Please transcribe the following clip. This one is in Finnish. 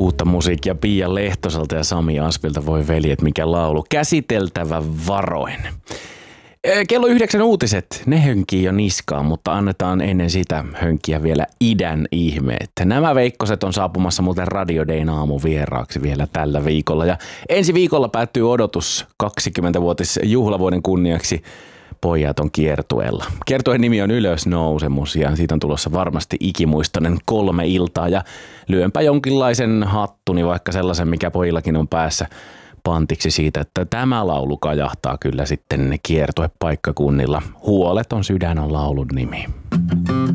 Uutta musiikkia Pia Lehtoselta ja Sami Asplilta, voi veljet, mikä laulu. Käsiteltävä varoen. Kello 9 uutiset, ne hönkii jo niskaan, mutta annetaan ennen sitä hönkiä vielä idän ihmeet. Nämä veikkoset on saapumassa muuten Radio Dayn aamuvieraaksi vielä tällä viikolla. Ja ensi viikolla päättyy odotus 20-vuotis juhlavuoden kunniaksi Pojat on kiertueella. Kiertueen nimi on Ylösnousemus ja siitä on tulossa varmasti ikimuistoinen 3 iltaa. Ja lyönpä jonkinlaisen hattuni, vaikka sellaisen, mikä pojillakin on päässä, pantiksi siitä, että tämä laulu kajahtaa kyllä sitten kiertuepaikkakunnilla. Huoleton sydän on laulun nimi.